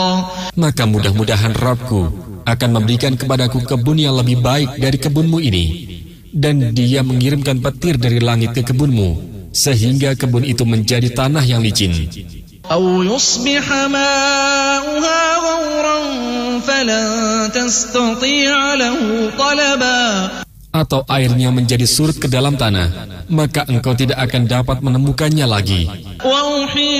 Maka mudah-mudahan Rabbku akan memberikan kepadaku kebun yang lebih baik dari kebunmu ini, dan Dia mengirimkan petir dari langit ke kebunmu, sehingga kebun itu menjadi tanah yang licin. أو يصبح ماؤها غورا فلن تستطيع له طلبا. Atau airnya menjadi surut ke dalam tanah, maka engkau tidak akan dapat menemukannya lagi.